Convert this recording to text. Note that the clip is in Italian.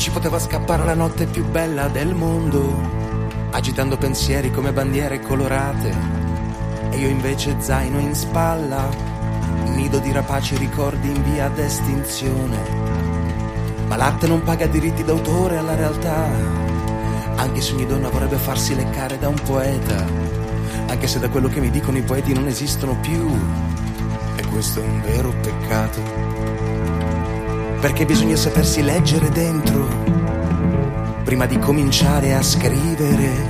Ci poteva scappare la notte più bella del mondo, agitando pensieri come bandiere colorate, e io invece zaino in spalla, nido di rapaci ricordi in via d'estinzione. Ma l'arte non paga diritti d'autore alla realtà, anche se ogni donna vorrebbe farsi leccare da un poeta, anche se da quello che mi dicono i poeti non esistono più, e questo è un vero peccato. Perché bisogna sapersi leggere dentro prima di cominciare a scrivere.